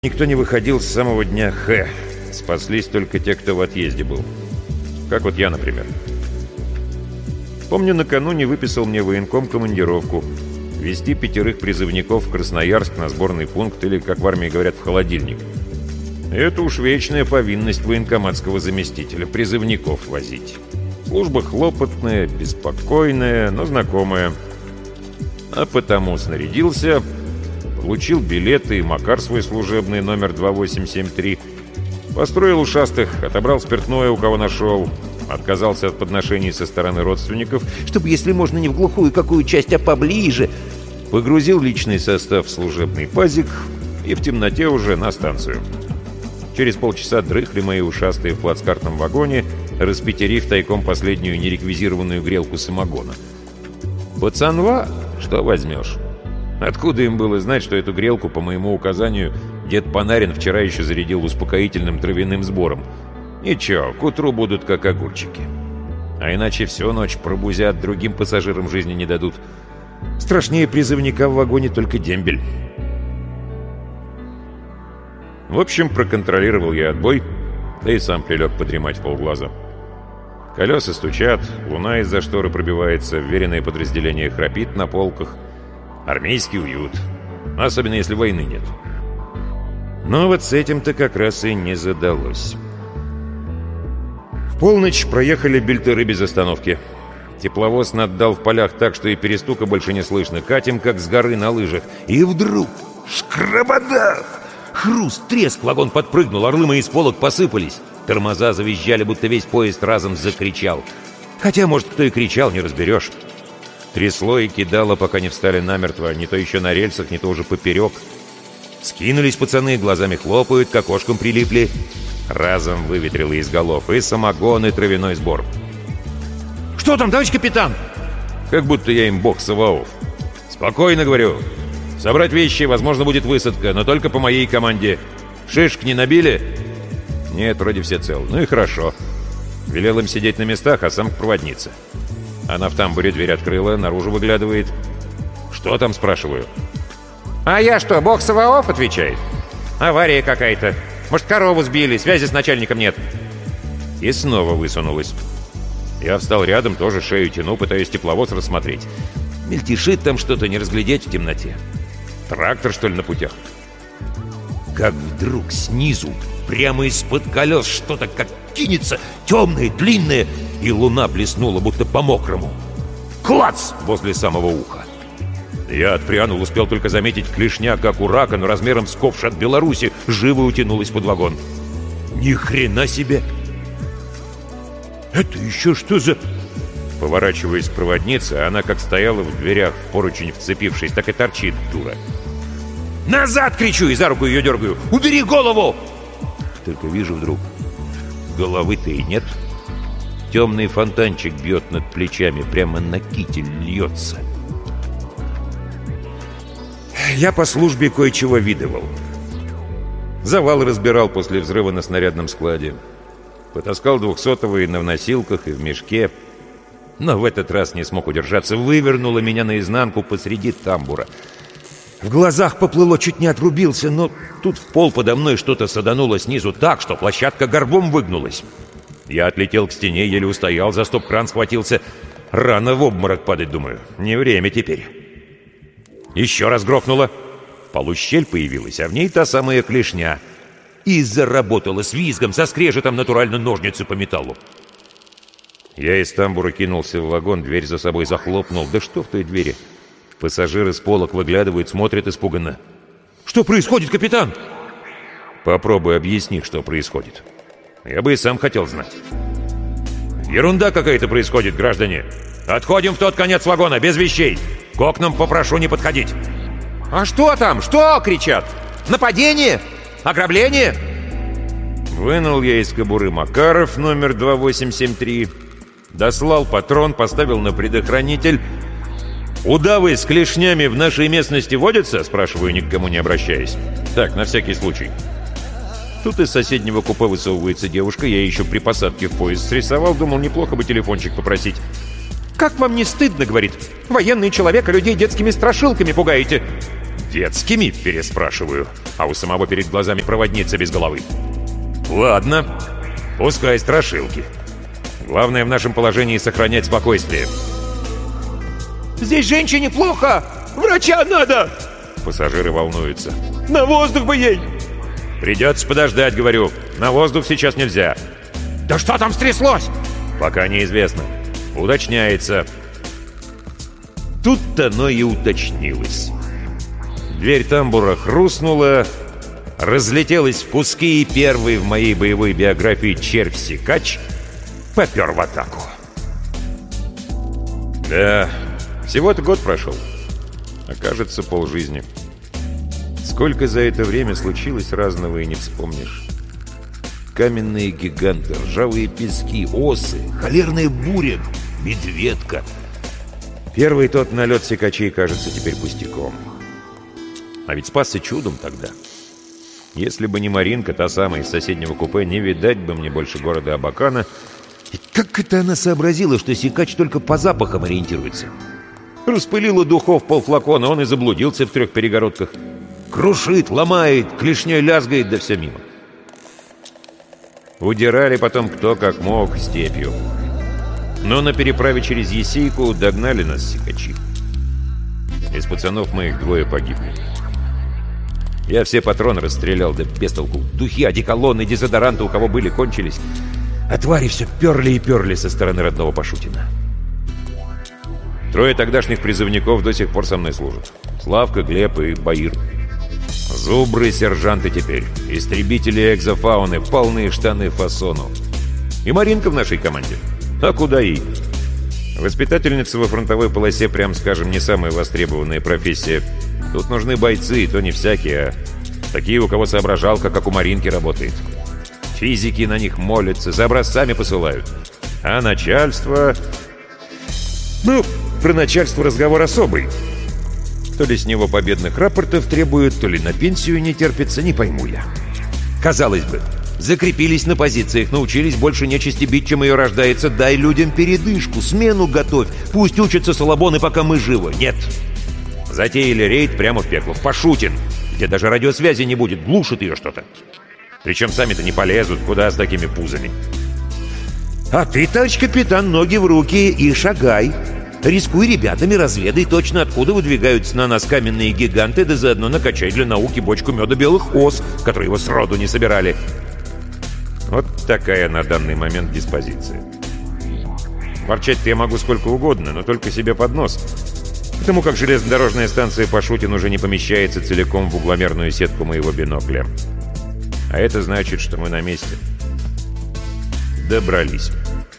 Никто не выходил с самого дня Х. Спаслись только те, кто в отъезде был. Как вот я, например. Помню, накануне выписал мне военком командировку. Везти 5 призывников в Красноярск на сборный пункт или, как в армии говорят, в холодильник. Это уж вечная повинность военкоматского заместителя — призывников возить. Служба хлопотная, беспокойная, но знакомая. А потому снарядился, получил билеты и Макар свой служебный номер 2873, построил ушастых, отобрал спиртное, у кого нашел, отказался от подношений со стороны родственников, чтобы, если можно, не в глухую какую часть, а поближе, погрузил личный состав в служебный пазик и в темноте уже на станцию. Через полчаса дрыхли мои ушастые в плацкартном вагоне, распятерив тайком последнюю нереквизированную грелку самогона. Пацанва, что возьмешь? Откуда им было знать, что эту грелку, по моему указанию, дед Панарин вчера еще зарядил успокоительным травяным сбором? Ничего, к утру будут как огурчики. А иначе всю ночь пробузят, другим пассажирам жизни не дадут. Страшнее призывника в вагоне только дембель. В общем, проконтролировал я отбой, да и сам прилег подремать в полглаза. Колеса стучат, луна из-за шторы пробивается, вверенное подразделение храпит на полках. Армейский уют. Особенно, если войны нет. Но вот с этим-то как раз и не задалось. В полночь проехали Бельтыры без остановки. Тепловоз наддал в полях так, что и перестука больше не слышно. Катим, как с горы на лыжах. И вдруг шкрабадах! Хруст, треск, вагон подпрыгнул, орлы мои с полок посыпались. Тормоза завизжали, будто весь поезд разом закричал. Хотя, может, кто и кричал, не разберешь. Трясло и кидало, пока не встали намертво. Не то еще на рельсах, не то уже поперек. Скинулись пацаны, глазами хлопают, к окошкам прилипли. Разом выветрило из голов и самогон, и травяной сбор. «Что там, товарищ капитан?» Как будто я им бог Саваоф. «Спокойно, говорю. Собрать вещи, возможно, будет высадка, но только по моей команде. Шишек не набили?» «Нет, вроде все целы. Ну и хорошо». Велел им сидеть на местах, а сам к проводнице. Она в тамбуре дверь открыла, наружу выглядывает. «Что там?» — спрашиваю. «А я что, бог Саваоф?» — отвечает. «Авария какая-то. Может, корову сбили, связи с начальником нет». И снова высунулась. Я встал рядом, тоже шею тяну, пытаясь тепловоз рассмотреть. Мельтешит там что-то, не разглядеть в темноте. Трактор, что ли, на путях? Как вдруг снизу, прямо из-под колес, что-то как кинется, темное, длинное, и луна блеснула, будто по-мокрому. Клац! Возле самого уха. Я отпрянул, успел только заметить клешня, как у рака, но размером с ковш от Беларуси, живо утянулась под вагон. Ни хрена себе! Это еще что за... Поворачиваясь к проводнице, она как стояла в дверях, в поручень вцепившись, так и торчит, дура. «Назад!» — кричу и за руку ее дергаю. «Убери голову!» Только вижу вдруг, головы-то и нет. Темный фонтанчик бьет над плечами, прямо на китель льется. Я по службе кое-чего видывал. Завал разбирал после взрыва на снарядном складе. Потаскал 200-го и на носилках, и в мешке. Но в этот раз не смог удержаться. Вывернуло меня наизнанку посреди тамбура. В глазах поплыло, чуть не отрубился, но тут в пол подо мной что-то садануло снизу так, что площадка горбом выгнулась. Я отлетел к стене, еле устоял, за стоп-кран схватился. Рано в обморок падать, думаю. Не время теперь. Еще раз грохнуло. В полу щель появилась, а в ней та самая клешня. И заработала с визгом, со скрежетом, натурально ножницы по металлу. Я из тамбура кинулся в вагон, дверь за собой захлопнул. Да что в той двери? Пассажиры с полок выглядывают, смотрят испуганно. «Что происходит, капитан?» «Попробуй объясни, что происходит. Я бы и сам хотел знать». «Ерунда какая-то происходит, граждане. Отходим в тот конец вагона, без вещей. К окнам попрошу не подходить». «А что там? Что?» — кричат. «Нападение? Ограбление?» Вынул я из кобуры Макаров номер 2873, дослал патрон, поставил на предохранитель. «Удавы с клешнями в нашей местности водятся?» — спрашиваю, ни к кому не обращаясь. Так, на всякий случай. Тут из соседнего купе высовывается девушка. Я еще при посадке в поезд срисовал, думал, неплохо бы телефончик попросить. «Как вам не стыдно?» — говорит. «Военный человек, а людей детскими страшилками пугаете». «Детскими?» — переспрашиваю, а у самого перед глазами проводница без головы. «Ладно, пускай страшилки. Главное в нашем положении сохранять спокойствие». «Здесь женщине плохо! Врача надо!» Пассажиры волнуются. «На воздух бы ей!» «Придется подождать, говорю. На воздух сейчас нельзя». «Да что там стряслось?» «Пока неизвестно. Уточняется». Тут-то оно и уточнилось. Дверь тамбура хрустнула, разлетелась в куски, и первый в моей боевой биографии червь-сикач попер в атаку. Да, всего-то год прошел, а кажется, полжизни. Сколько за это время случилось разного и не вспомнишь. Каменные гиганты, ржавые пески, осы, холерная буря, медведка. Первый тот налет сикачей кажется теперь пустяком. А ведь спасся чудом тогда. Если бы не Маринка, та самая из соседнего купе, не видать бы мне больше города Абакана. И как это она сообразила, что сикач только по запахам ориентируется? Распылила духов полфлакона, он и заблудился в 3 перегородках. Крушит, ломает, клешней лязгает, да все мимо. Удирали потом кто как мог степью. Но на переправе через Есейку догнали нас сикачи. Из пацанов моих 2 погибли. Я все патроны расстрелял, да без толку. Духи, одеколоны, дезодоранты у кого были, кончились. А твари все перли и перли со стороны родного Пашутина. 3 тогдашних призывников до сих пор со мной служат. Славка, Глеб и Баир. Зубры, сержанты теперь. Истребители экзофауны, полные штаны фасону. И Маринка в нашей команде. А куда ей? Воспитательница во фронтовой полосе, прям скажем, не самая востребованная профессия. Тут нужны бойцы, и то не всякие, а такие, у кого соображалка, как у Маринки, работает. Физики на них молятся, за образцами посылают. А начальство... Ну, про начальство разговор особый. То ли с него победных рапортов требуют, то ли на пенсию не терпится, не пойму я. Казалось бы, закрепились на позициях, научились больше нечисти бить, чем ее рождается. Дай людям передышку, смену готовь. Пусть учатся салабоны, пока мы живы. Нет. Затеяли рейд прямо в пекло, в Пашутин, где даже радиосвязи не будет, глушит ее что-то. Причем сами-то не полезут, куда с такими пузами. А ты, товарищ капитан, ноги в руки и шагай. Рискуй ребятами, разведай точно, откуда выдвигаются на нас каменные гиганты, да заодно накачай для науки бочку меда белых ос, которые его сроду не собирали. Вот такая на данный момент диспозиция. Ворчать-то я могу сколько угодно, но только себе под нос. Потому как железнодорожная станция Пашутин уже не помещается целиком в угломерную сетку моего бинокля. А это значит, что мы на месте. Добрались.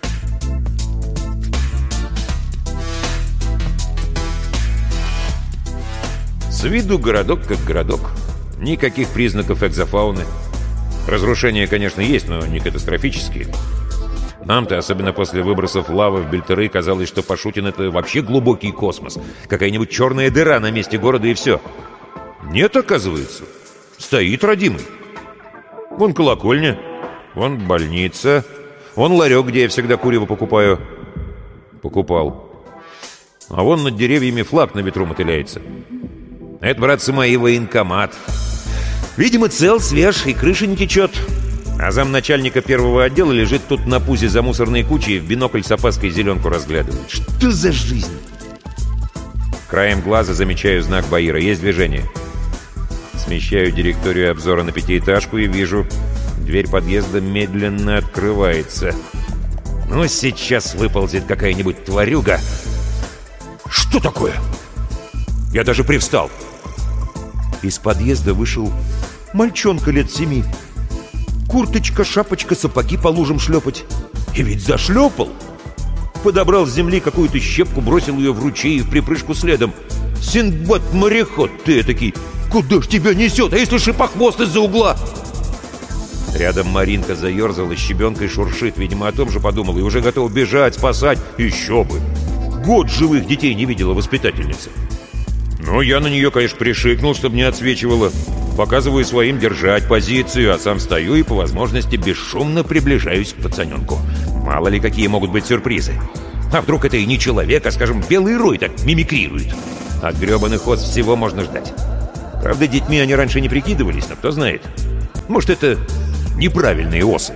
С виду городок как городок. Никаких признаков экзофауны. Разрушения, конечно, есть, но не катастрофические. Нам-то, особенно после выбросов лавы в Бельтеры, казалось, что Пашутин — это вообще глубокий космос. Какая-нибудь черная дыра на месте города и все. Нет, оказывается. Стоит родимый. Вон колокольня, вон больница, вон ларек, где я всегда курево покупаю. Покупал. А вон над деревьями флаг на ветру мотыляется. Это, братцы мои, военкомат. Видимо, цел, свеж и крыша не течет. А замначальника 1-го отдела лежит тут на пузе за мусорной кучей и в бинокль с опаской зеленку разглядывает. Что за жизнь? Краем глаза замечаю знак Баира. Есть движение. Смещаю директорию обзора на 5-этажку и вижу, дверь подъезда медленно открывается. Ну, сейчас выползет какая-нибудь тварюга. Что такое? Я даже привстал. Из подъезда вышел мальчонка лет 7. Курточка, шапочка, сапоги по лужам шлепать. И ведь зашлепал. Подобрал с земли какую-то щепку, бросил ее в ручей и в припрыжку следом. Синдбад-мореход ты этакий. Куда ж тебя несет? А если шипохвост из-за угла? Рядом Маринка заерзала, щебенкой шуршит. Видимо, о том же подумала и уже готова бежать, спасать. Еще бы. Год живых детей не видела воспитательница. Ну, я на нее, конечно, пришикнул, чтобы не отсвечивала. Показываю своим держать позицию, а сам стою и по возможности бесшумно приближаюсь к пацаненку. Мало ли какие могут быть сюрпризы. А вдруг это и не человек, а, скажем, белый рой так мимикрирует. От гребаных ос всего можно ждать. Правда, детьми они раньше не прикидывались, но кто знает. Может, это неправильные осы.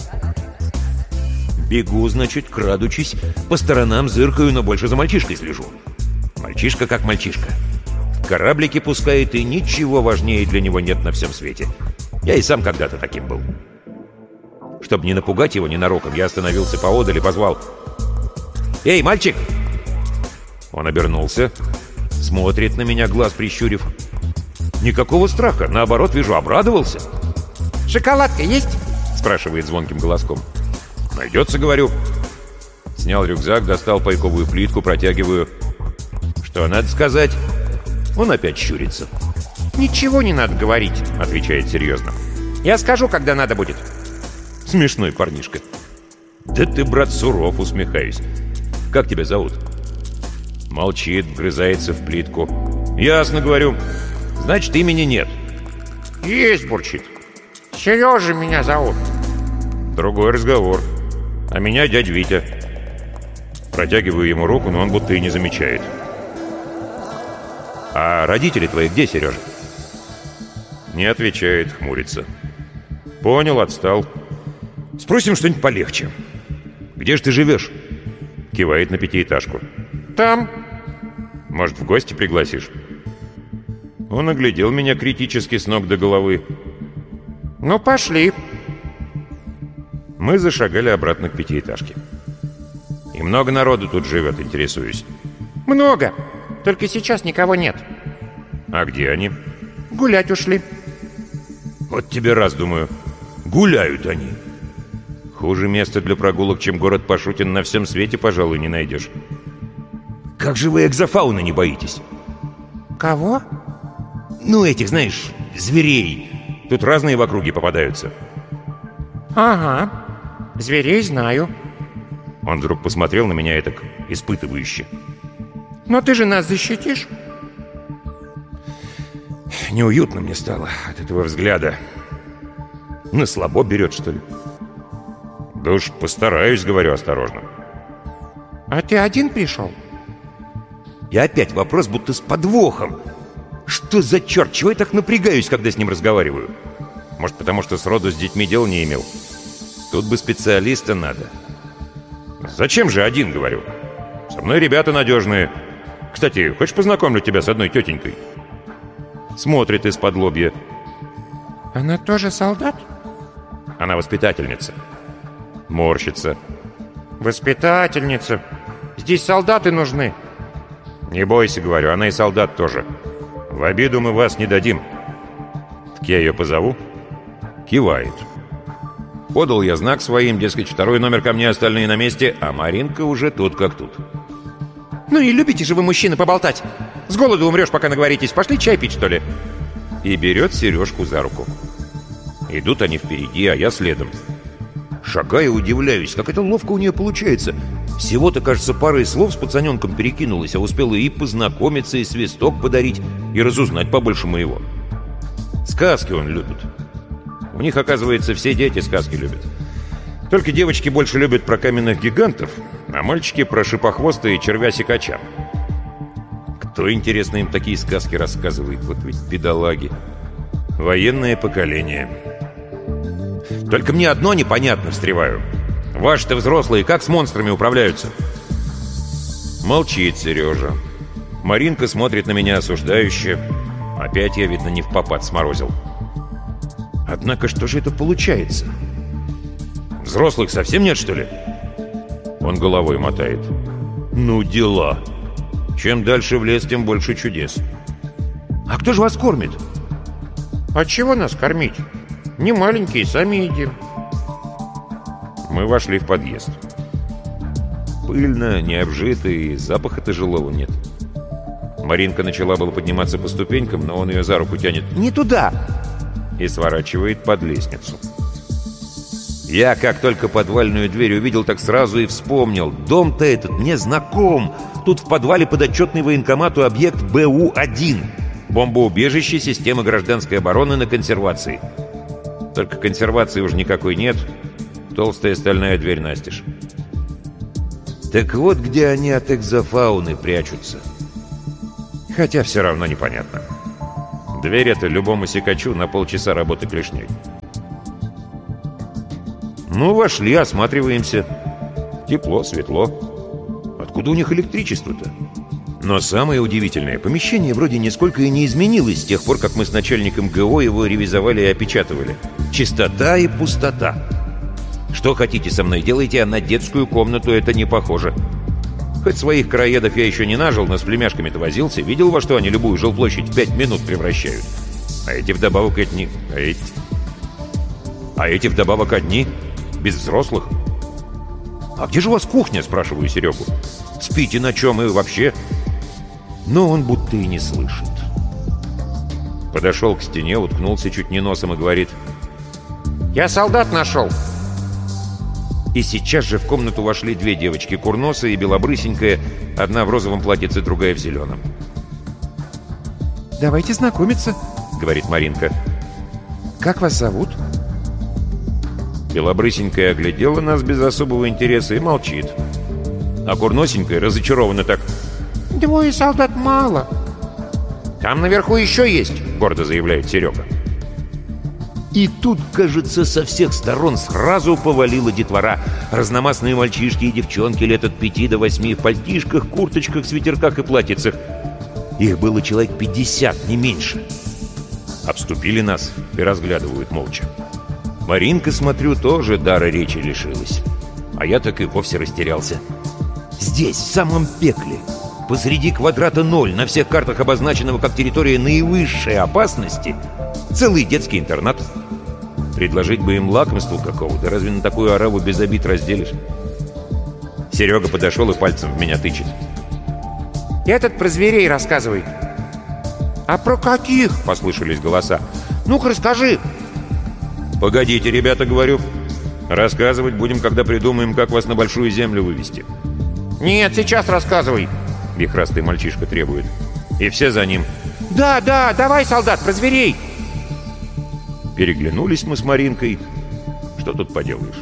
Бегу, значит, крадучись, по сторонам зыркаю, но больше за мальчишкой слежу. Мальчишка как мальчишка. Кораблики пускает, и ничего важнее для него нет на всем свете. Я и сам когда-то таким был. Чтобы не напугать его ненароком, я остановился поодаль и позвал: «Эй, мальчик!» Он обернулся, смотрит на меня, глаз прищурив. Никакого страха, наоборот, вижу, обрадовался. «Шоколадка есть?» — спрашивает звонким голоском. «Найдется, — говорю». Снял рюкзак, достал пайковую плитку, протягиваю. «Что надо сказать?» Он опять щурится. «Ничего не надо говорить», — отвечает серьезно. «Я скажу, когда надо будет». Смешной парнишка. «Да ты, брат, суров», — усмехаюсь. «Как тебя зовут?» Молчит, вгрызается в плитку. «Ясно, — говорю. Значит, имени нет». «Есть», — бурчит. «Сережа меня зовут». Другой разговор. А меня дядя Витя. Протягиваю ему руку, но он будто и не замечает. «А родители твои где, Сережа?» Не отвечает, хмурится. «Понял, отстал. Спросим что-нибудь полегче. Где же ты живешь?» Кивает на пятиэтажку. «Там». «Может, в гости пригласишь?» Он оглядел меня критически с ног до головы. «Ну, пошли». Мы зашагали обратно к пятиэтажке. «И много народу тут живет, интересуюсь?» «Много. Только сейчас никого нет». «А где они?» «Гулять ушли». «Вот тебе раз, думаю. Гуляют они. Хуже места для прогулок, чем город Пашутин, на всем свете, пожалуй, не найдешь. Как же вы экзофауны не боитесь?» «Кого?» «Ну, этих, знаешь, зверей. Тут разные в округе попадаются». «Ага. Зверей знаю». Он вдруг посмотрел на меня этак испытывающе. «Но ты же нас защитишь?» Неуютно мне стало от этого взгляда. На слабо берет, что ли? «Да уж постараюсь, — говорю осторожно». «А ты один пришел?» И опять вопрос будто с подвохом. Что за черт? Чего я так напрягаюсь, когда с ним разговариваю? Может, потому что сроду с детьми дел не имел? Тут бы специалиста надо. «Зачем же один, — говорю. Со мной ребята надежные. Кстати, хочешь, познакомлю тебя с одной тетенькой?» Смотрит из-под лобья. «Она тоже солдат?» Она воспитательница. Морщится. «Воспитательница. Здесь солдаты нужны». «Не бойся, — говорю, — она и солдат тоже. В обиду мы вас не дадим». Так я ее позову. Кивает. Подал я знак своим, дескать, второй номер ко мне, остальные на месте, а Маринка уже тут как тут. «Ну и любите же вы, мужчины, поболтать. С голоду умрешь, пока наговоритесь. Пошли чай пить, что ли?» И берет Сережку за руку. Идут они впереди, а я следом. Шагаю, удивляюсь, как это ловко у нее получается. Всего-то, кажется, парой слов с пацаненком перекинулась, а успела и познакомиться, и свисток подарить, и разузнать побольше моего. Сказки он любит. У них, оказывается, все дети сказки любят. Только девочки больше любят про каменных гигантов, а мальчики про шипохвоста и червя-сикача. Кто, интересно, им такие сказки рассказывает? Вот ведь бедолаги. Военное поколение. Только мне одно непонятно, встреваю. Ваши-то взрослые как с монстрами управляются? Молчит Сережа. Маринка смотрит на меня осуждающе. Опять я, видно, не впопад сморозил. Однако что же это получается? Взрослых совсем нет, что ли? Он головой мотает. Ну, дела. Чем дальше в лес, тем больше чудес. А кто же вас кормит? «А чего нас кормить? Не маленькие, сами едим». Мы вошли в подъезд. Пыльно, необжито, и запаха тяжелого нет. Маринка начала было подниматься по ступенькам, но он ее за руку тянет. «Не туда!» И сворачивает под лестницу. Я, как только подвальную дверь увидел, так сразу и вспомнил. Дом-то этот мне знаком. Тут в подвале подотчетный военкомату объект БУ-1. Бомбоубежище системы гражданской обороны на консервации. Только консервации уже никакой нет. Толстая стальная дверь настежь. Так вот, где они от экзофауны прячутся. Хотя все равно непонятно. Дверь это любому сикачу на полчаса работы клешней. Ну, вошли, осматриваемся. Тепло, светло. Откуда у них электричество-то? Но самое удивительное, помещение вроде нисколько и не изменилось с тех пор, как мы с начальником ГО его ревизовали и опечатывали. Чистота и пустота. Что хотите со мной делайте, а на детскую комнату это не похоже. Хоть своих краедов я еще не нажил, но с племяшками-то возился. Видел, во что они любую жилплощадь в 5 минут превращают. А эти вдобавок одни. А эти вдобавок одни. Без взрослых. «А где же у вас кухня?» — спрашиваю Серегу. «Спите на чем и вообще?» Но он будто и не слышит. Подошел к стене, уткнулся чуть не носом и говорит: «Я солдат нашел!» И сейчас же в комнату вошли две девочки, курносая и белобрысенькая, одна в розовом платьице, другая в зеленом. «Давайте знакомиться», — говорит Маринка. «Как вас зовут?» Белобрысенькая оглядела нас без особого интереса и молчит. А курносенькая разочарованно так: «2 солдат мало». «Там наверху еще есть», — гордо заявляет Серега. И тут, кажется, со всех сторон сразу повалила детвора. Разномастные мальчишки и девчонки лет от 5 до 8 в пальтишках, курточках, свитерках и платьицах. Их было человек 50, не меньше. Обступили нас и разглядывают молча. Маринка, смотрю, тоже дара речи лишилась. А я так и вовсе растерялся. Здесь, в самом пекле, посреди квадрата 0, на всех картах обозначенного как территория наивысшей опасности, целый детский интернат. Предложить бы им лакомство какого, да разве на такую ораву без обид разделишь? Серега подошел и пальцем в меня тычет. «Этот про зверей рассказывает». «А про каких?» — послышались голоса. «Ну-ка, расскажи». «Погодите, ребята, — говорю. Рассказывать будем, когда придумаем, как вас на большую землю вывести». «Нет, сейчас рассказывай», — вихрастый мальчишка требует. И все за ним. «Да, давай, солдат, про зверей». Переглянулись мы с Маринкой. Что тут поделаешь?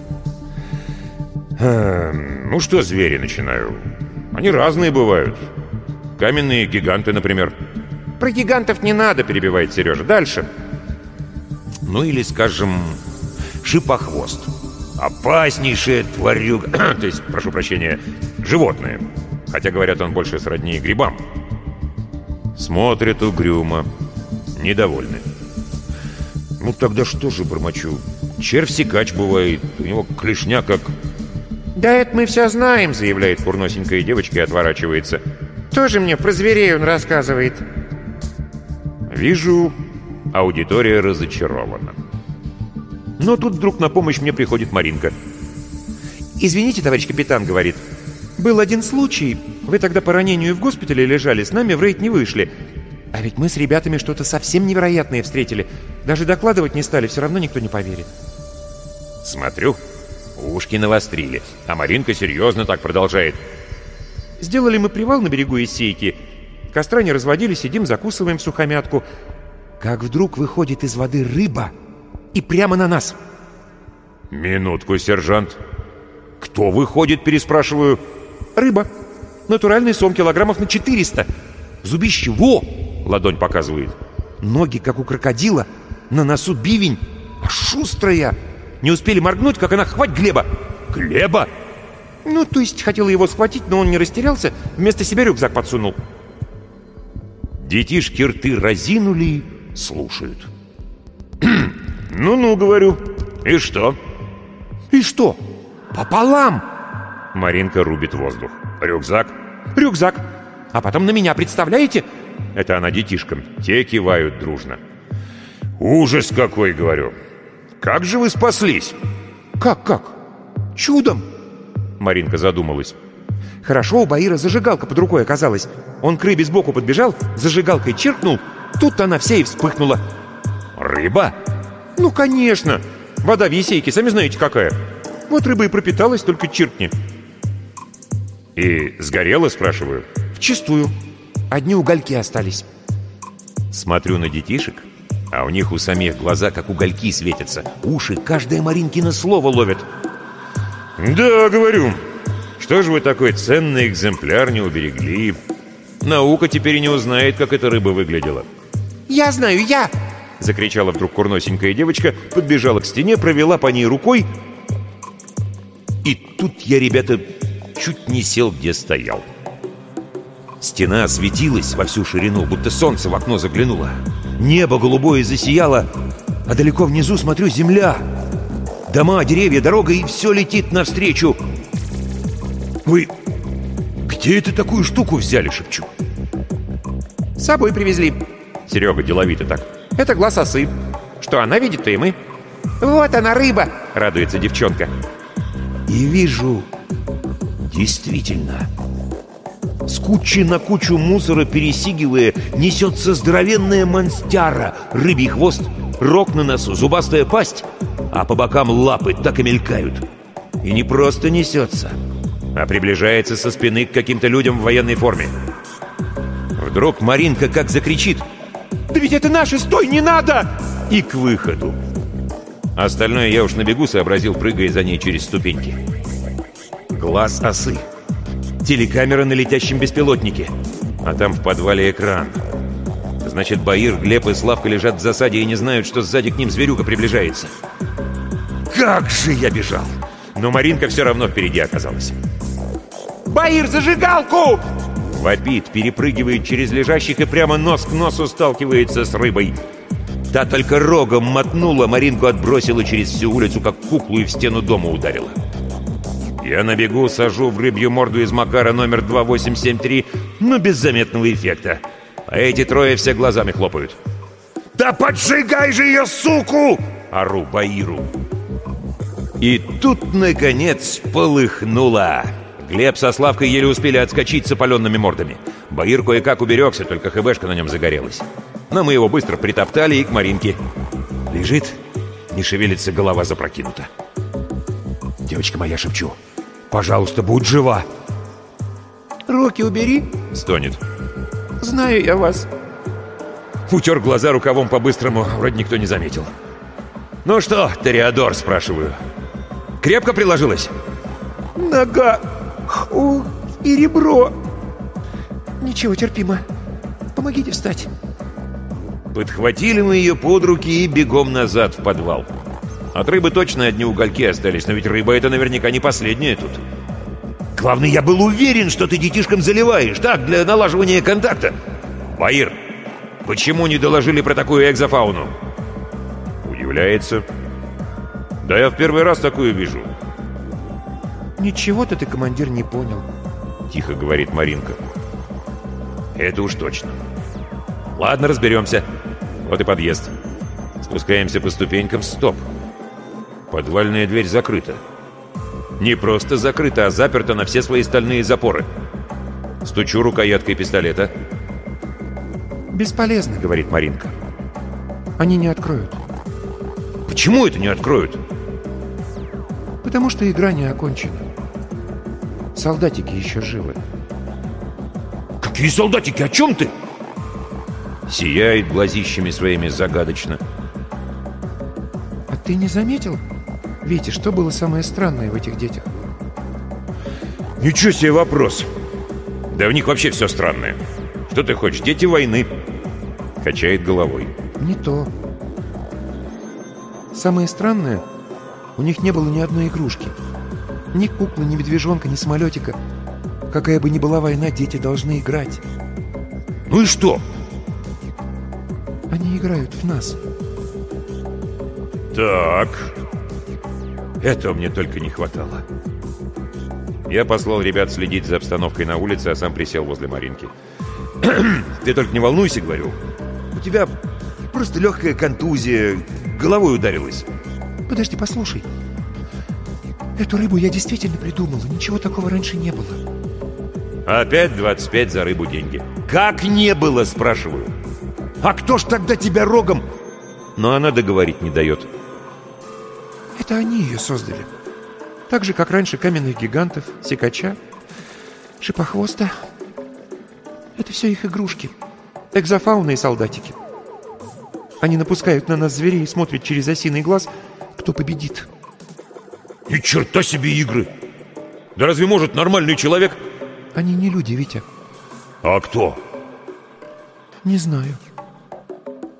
Ну что, звери, начинаю. Они разные бывают. Каменные гиганты, например. «Про гигантов не надо», — перебивает Сережа. «Дальше». Ну или, скажем, шипохвост. Опаснейшая тварюга. То есть, прошу прощения, животное. Хотя, говорят, он больше сродни грибам. Смотрят угрюмо. Недовольны. Ну тогда что же, бормочу? Червь-сикач бывает. У него клешня как... «Да это мы все знаем», — заявляет курносенькая девочка и отворачивается. «Тоже мне про зверей он рассказывает». Вижу, аудитория разочарована. Но тут вдруг на помощь мне приходит Маринка. «Извините, товарищ капитан, — говорит, — был один случай. Вы тогда по ранению в госпитале лежали, с нами в рейд не вышли. А ведь мы с ребятами что-то совсем невероятное встретили. Даже докладывать не стали, все равно никто не поверит». Смотрю, ушки навострили, а Маринка серьезно так продолжает. «Сделали мы привал на берегу Исейки. Костра не разводили, сидим, закусываем сухомятку. Как вдруг выходит из воды рыба и прямо на нас». «Минутку, сержант. Кто выходит?» — переспрашиваю. «Рыба. Натуральный сом килограммов на 400. Зубище, во!» — ладонь показывает. «Ноги, как у крокодила, на носу бивень, а шустрая. Не успели моргнуть, как она хвать Глеба». «Глеба?» «Ну, то есть хотела его схватить, но он не растерялся, вместо себя рюкзак подсунул». Детишки рты разинули, слушают. «Ну-ну, — говорю, — и что?» «И что? Пополам!» Маринка рубит воздух. «Рюкзак?» «Рюкзак. А потом на меня, представляете?» Это она детишкам. Те кивают дружно. «Ужас какой, — говорю. Как же вы спаслись?» «Как? Чудом!» Маринка задумалась. «Хорошо, у Баира зажигалка под рукой оказалась. Он к рыбе сбоку подбежал, зажигалкой чиркнул, тут она вся и вспыхнула». «Рыба?» «Ну, конечно! Вода в Есейке, сами знаете, какая. Вот рыба и пропиталась, только чиркни». «И сгорела?» — спрашиваю. «Вчистую. Одни угольки остались». Смотрю на детишек, а у них у самих глаза как угольки светятся. Уши каждое Маринкино слово ловят. «Да, — говорю, — что же вы такой ценный экземпляр не уберегли? Наука теперь и не узнает, как эта рыба выглядела». «Я знаю, я!» — закричала вдруг курносенькая девочка, подбежала к стене, провела по ней рукой. И тут я, ребята, чуть не сел, где стоял. Стена осветилась во всю ширину, будто солнце в окно заглянуло. Небо голубое засияло, а далеко внизу, смотрю, земля. Дома, деревья, дорога, и все летит навстречу. «Вы где это такую штуку взяли?» — шепчу. «С собой привезли». Серега деловито так. «Это глаз осы. Что она видит, то и мы». «Вот она, рыба!» — радуется девчонка. И вижу, действительно, с кучи на кучу мусора пересигивая, несется здоровенная монстяра, рыбий хвост, рог на носу, зубастая пасть, а по бокам лапы так и мелькают. И не просто несется, а приближается со спины к каким-то людям в военной форме. Вдруг Маринка как закричит: «Да ведь это наши! Стой, не надо!» И к выходу. Остальное я уж на бегу сообразил, прыгая за ней через ступеньки. Глаз осы. Телекамера на летящем беспилотнике. А там в подвале экран. Значит, Баир, Глеб и Славка лежат в засаде и не знают, что сзади к ним зверюга приближается. Как же я бежал! Но Маринка все равно впереди оказалась. «Баир, зажигалку!» Вопит, перепрыгивает через лежащих и прямо нос к носу сталкивается с рыбой. Та только рогом мотнула, Маринку отбросила через всю улицу, как куклу, и в стену дома ударила. Я на бегу сажу в рыбью морду из Макара номер 2873, но без заметного эффекта. А эти трое все глазами хлопают. «Да поджигай же ее, суку!» — ору Баиру. И тут, наконец, полыхнуло. Глеб со Славкой еле успели отскочить с опаленными мордами. Баир кое-как уберегся, только ХБшка на нем загорелась. Но мы его быстро притоптали и к Маринке. Лежит, не шевелится, голова запрокинута. «Девочка моя», — шепчу, — «пожалуйста, будь жива». «Руки убери», — стонет. «Знаю я вас». Утер глаза рукавом по-быстрому, вроде никто не заметил. «Ну что, Тореадор?» — спрашиваю. «Крепко приложилась?» «Нога и ребро». «Ничего, терпимо. Помогите встать». Подхватили мы ее под руки и бегом назад в подвал. От рыбы точно одни угольки остались, но ведь рыба — это наверняка не последняя тут. Главное, я был уверен, что ты детишкам заливаешь, так, для налаживания контакта. Баир, почему не доложили про такую экзофауну? Удивляется. Да я в первый раз такую вижу. Ничего-то ты, командир, не понял, тихо говорит Маринка. Это уж точно. Ладно, разберемся. Вот и подъезд. Спускаемся по ступенькам. Стоп. Подвальная дверь закрыта. Не просто закрыта, а заперта на все свои стальные запоры. Стучу рукояткой пистолета. «Бесполезно», — говорит Маринка. «Они не откроют». «Почему это не откроют?» «Потому что игра не окончена. Солдатики еще живы». «Какие солдатики? О чем ты?» Сияет глазищами своими загадочно. «А ты не заметил, Витя, что было самое странное в этих детях?» «Ничего себе вопрос! Да в них вообще все странное. Что ты хочешь, дети войны?» Качает головой. «Не то. Самое странное, у них не было ни одной игрушки. Ни куклы, ни медвежонка, ни самолетика. Какая бы ни была война, дети должны играть». «Ну и что?» «Они играют в нас». «Так, этого мне только не хватало». Я послал ребят следить за обстановкой на улице, а сам присел возле Маринки. «Ты только не волнуйся, — говорю. У тебя просто легкая контузия, головой ударилась». «Подожди, послушай. Эту рыбу я действительно придумал. Ничего такого раньше не было». «Опять 25 за рыбу деньги». «Как не было?» — спрашиваю. «А кто ж тогда тебя рогом?» Но она договорить не дает. «Это они ее создали. Так же, как раньше каменных гигантов, секача, шипохвоста. Это все их игрушки. Экзофауна и солдатики. Они напускают на нас зверей и смотрят через осиный глаз, кто победит». «Ни черта себе игры! Да разве может нормальный человек...» «Они не люди, Витя». «А кто?» «Не знаю.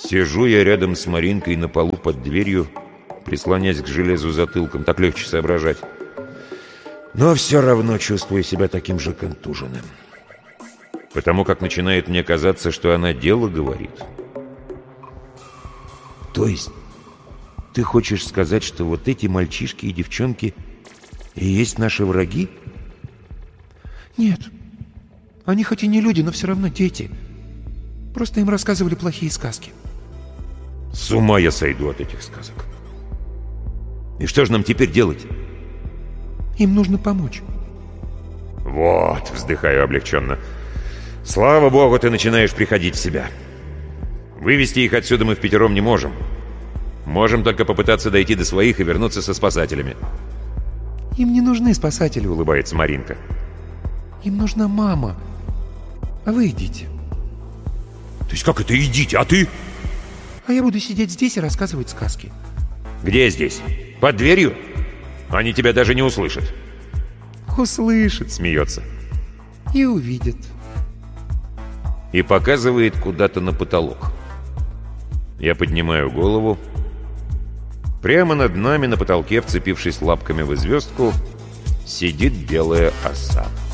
Сижу я рядом с Маринкой на полу под дверью, прислонясь к железу затылком, так легче соображать. Но все равно чувствую себя таким же контуженным. Потому как начинает мне казаться, что она дело говорит. То есть ты хочешь сказать, что вот эти мальчишки и девчонки и есть наши враги? Нет. Они хоть и не люди, но все равно дети. Просто им рассказывали плохие сказки. С ума я сойду от этих сказок. И что же нам теперь делать? Им нужно помочь. Вот, вздыхаю облегченно. Слава богу, ты начинаешь приходить в себя. Вывести их отсюда мы впятером не можем. Можем только попытаться дойти до своих и вернуться со спасателями. Им не нужны спасатели, улыбается Маринка. Им нужна мама. А вы идите. То есть как это идите, а ты? А я буду сидеть здесь и рассказывать сказки. Где здесь? Под дверью? Они тебя даже не услышат. Услышат, смеется. И увидят. И показывает куда-то на потолок. Я поднимаю голову. Прямо над нами на потолке, вцепившись лапками в звездку, сидит белая оса.